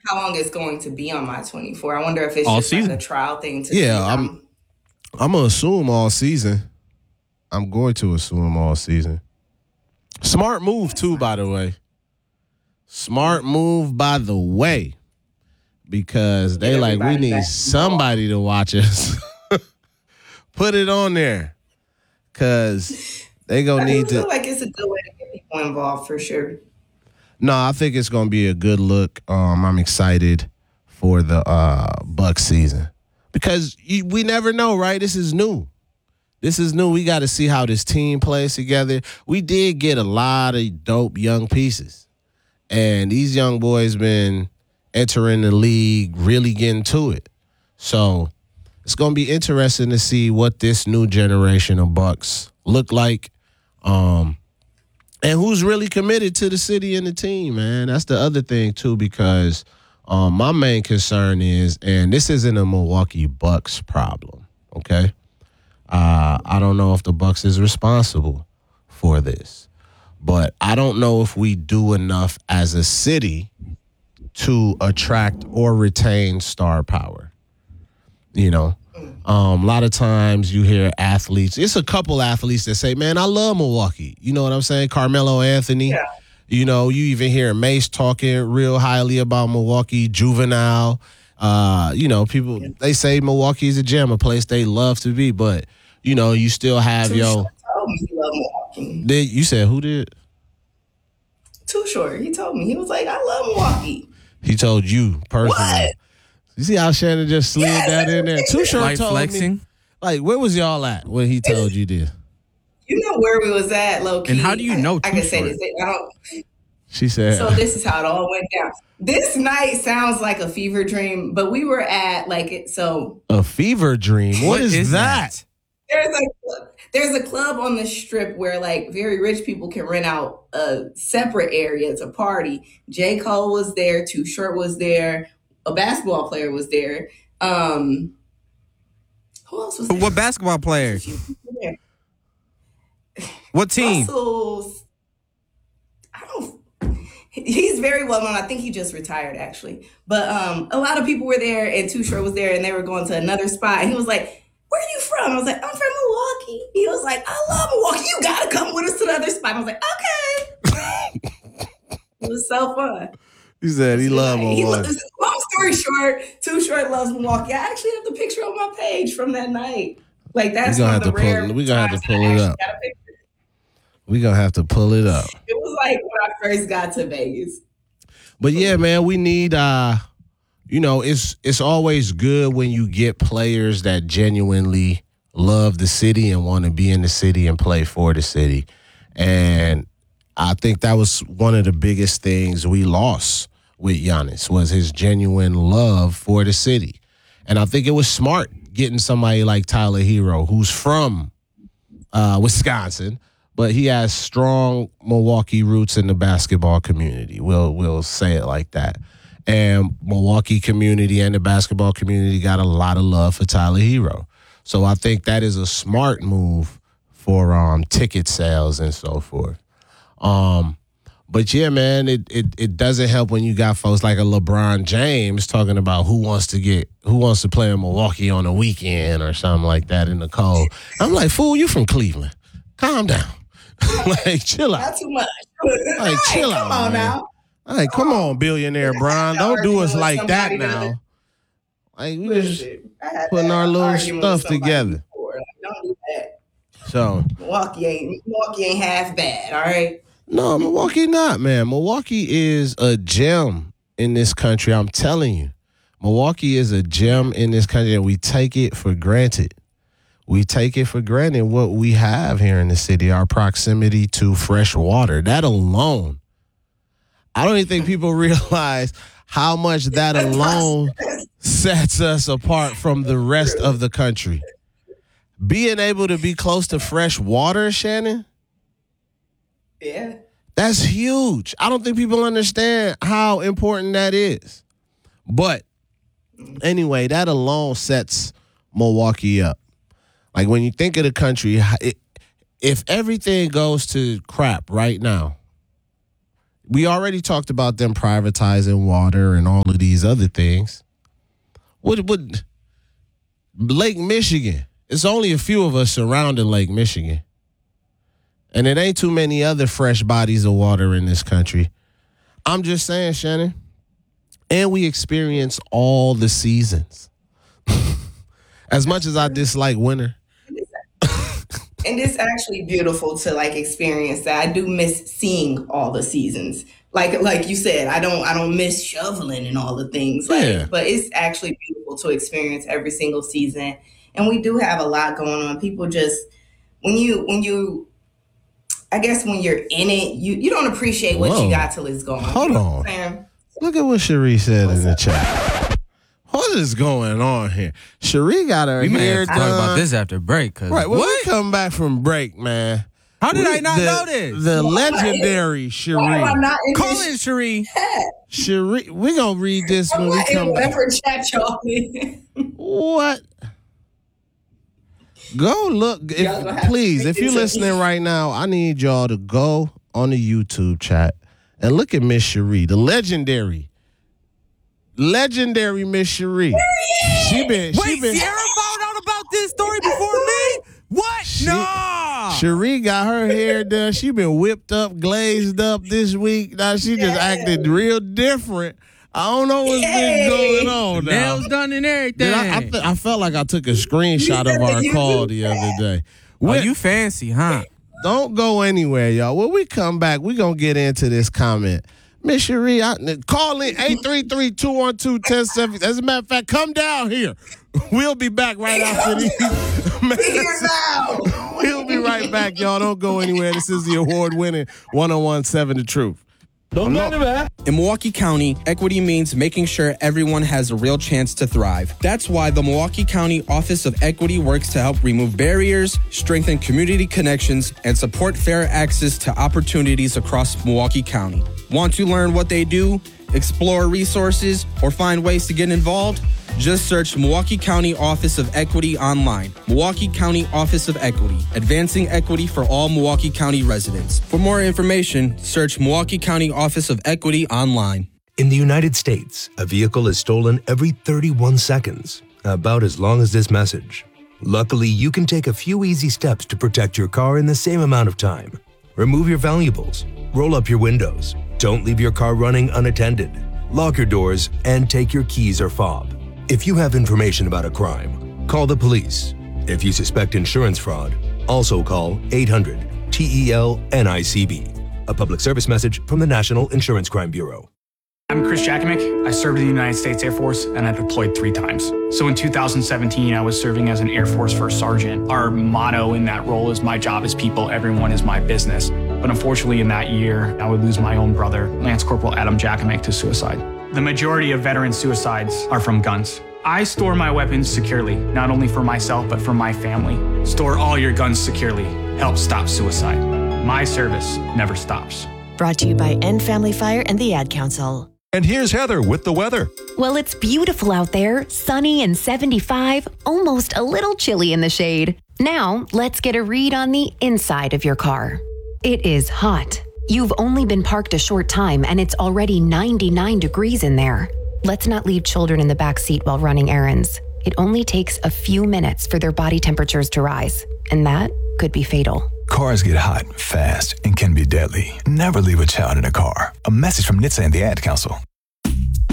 how long it's going to be on My 24. I wonder if it's All just like a season. trial thing to see. Yeah, I'm gonna assume all season. I'm going to assume all season. Smart move too, by the way. Smart move by the way, because they like we everybody need back somebody to watch us. Put it on there, cause they I gonna do need feel to. like it's a good way to get people involved for sure. No, I think it's gonna be a good look. I'm excited for the Buck season because we never know, right? This is new. This is new. We got to see how this team plays together. We did get a lot of dope young pieces, and these young boys been entering the league, really getting to it. So it's gonna be interesting to see what this new generation of Bucks look like. And who's really committed to the city and the team, man? That's the other thing, too, because my main concern is, and this isn't a Milwaukee Bucks problem, okay? I don't know if the Bucks is responsible for this, but I don't know if we do enough as a city to attract or retain star power. You know, a lot of times you hear athletes. It's a couple athletes that say, "Man, I love Milwaukee." You know what I'm saying? Carmelo Anthony. Yeah. You know, you even hear Mace talking real highly about Milwaukee. Juvenile. You know, people they say Milwaukee is a gem, a place they love to be. But you know, you still have Too Short told me he loved Milwaukee. You said who did? Too Short. He told me. He was like, I love Milwaukee. He told you personally. What? You see how Shannon just slid that in there? Too Short Like told flexing. me. Like, where was y'all at when he told you this? You know where we was at, low key. And how do you know I Too can say Short? this. I don't. She said. So this is how it all went down. This night sounds like a fever dream, but we were at like it. So A fever dream. What is that? there's a club on the strip where like very rich people can rent out a separate area to party. J. Cole was there. Too Short was there. A basketball player was there. Who else was there? What basketball player? There. What team? Russell's. I don't. He's very well known. I think he just retired actually. But a lot of people were there, and Too Short was there, and they were going to another spot. And he was like, "Where are you from?" I was like, "I'm from Milwaukee." He was like, "I love Milwaukee. You gotta come with us to the other spot." I was like, "Okay." It was so fun. He said he loved Milwaukee. Long story short, Too Short loves Milwaukee. I actually have the picture on my page from that night. Like that's We're one gonna of the have to rare. pull- we gonna have to times pull I it actually up. got a picture. We're going to have to pull it up. It was like when I first got to Vegas. But yeah, man, we need you know, it's always good when you get players that genuinely love the city and want to be in the city and play for the city. And I think that was one of the biggest things we lost with Giannis was his genuine love for the city. And I think it was smart getting somebody like Tyler Hero, who's from Wisconsin, but he has strong Milwaukee roots in the basketball community. We'll say it like that. And Milwaukee community and the basketball community got a lot of love for Tyler Hero. So I think that is a smart move for ticket sales and so forth. But yeah, man, it doesn't help when you got folks like a LeBron James talking about who wants to play in Milwaukee on a weekend or something like that in the cold. I'm like, fool, you from Cleveland. Calm down. Like, chill out. Not too much. Like, chill out, Come on man. now. Like, come on, billionaire Brian. Don't do us like that Somebody now. Like, we just Listen, I had putting that our little argument with stuff somebody together. before. Like, don't do that. So, Milwaukee ain't half bad, all right? no, Milwaukee not, man. Milwaukee is a gem in this country. I'm telling you. Milwaukee is a gem in this country, and we take it for granted. We take it for granted what we have here in the city, our proximity to fresh water. That alone, I don't even think people realize how much that alone sets us apart from the rest of the country. Being able to be close to fresh water, Shannon, Yeah. that's huge. I don't think people understand how important that is. But anyway, that alone sets Milwaukee up. Like when you think of the country, if everything goes to crap right now, We already talked about them privatizing water and all of these other things. What Lake Michigan? It's only a few of us surrounding Lake Michigan. And it ain't too many other fresh bodies of water in this country. I'm just saying, Shannon. And we experience all the seasons. As much as I dislike winter. And it's actually beautiful to like experience that. I do miss seeing all the seasons. Like you said, I don't miss shoveling and all the things. But it's actually beautiful to experience every single season. And we do have a lot going on. People just when you I guess when you're in it, you don't appreciate what you got till it's gone. Hold on. Look at what Cherie said in the chat. What is going on here? Cherie got her hair done. Talk about this after break. Right, when we come back from break, man. How did I not know this? The legendary Cherie. Why am I not in Call this in, Cherie. Cherie, we're going to read this when we come back. Whatever chat y'all in. What? Go look. Please, if you're listening right now, I need y'all to go on the YouTube chat and look at Miss Cherie, the legendary Miss Cherie. Sierra found out about this story before me? What? No. Cherie got her hair done. She been whipped up, glazed up this week. Now she just acted real different. I don't know what's been going on now. Nails done and everything. I felt like I took a screenshot of our call the other day. You fancy, huh? Don't go anywhere, y'all. When we come back, we're going to get into this comment. Miss Cherie, call in 833-212-1070. As a matter of fact, come down here. We'll be back right after these. We'll be right back, y'all. Don't go anywhere. This is the award-winning 101.7 The Truth. In Milwaukee County, equity means making sure everyone has a real chance to thrive. That's why the Milwaukee County Office of Equity works to help remove barriers, strengthen community connections, and support fair access to opportunities across Milwaukee County. Want to learn what they do, explore resources, or find ways to get involved? Just search Milwaukee County Office of Equity online. Milwaukee County Office of Equity, advancing equity for all Milwaukee County residents. For more information, search Milwaukee County Office of Equity online. In the United States, a vehicle is stolen every 31 seconds, about as long as this message. Luckily, you can take a few easy steps to protect your car in the same amount of time. Remove your valuables, roll up your windows, don't leave your car running unattended, lock your doors, and take your keys or fob. If you have information about a crime, call the police. If you suspect insurance fraud, also call 800-TEL-NICB. A public service message from the National Insurance Crime Bureau. I'm Chris Jakimick. I served in the United States Air Force and I deployed 3 times. So in 2017, I was serving as an Air Force First Sergeant. Our motto in that role is my job is people, everyone is my business. But unfortunately in that year, I would lose my own brother, Lance Corporal Adam Jakimick, to suicide. The majority of veteran suicides are from guns. I store my weapons securely, not only for myself, but for my family. Store all your guns securely. Help stop suicide. My service never stops. Brought to you by End Family Fire and the Ad Council. And here's Heather with the weather. Well, it's beautiful out there, sunny and 75, almost a little chilly in the shade. Now, let's get a read on the inside of your car. It is hot. You've only been parked a short time and it's already 99 degrees in there. Let's not leave children in the back seat while running errands. It only takes a few minutes for their body temperatures to rise, and that could be fatal. Cars get hot fast and can be deadly. Never leave a child in a car. A message from NHTSA and the Ad Council.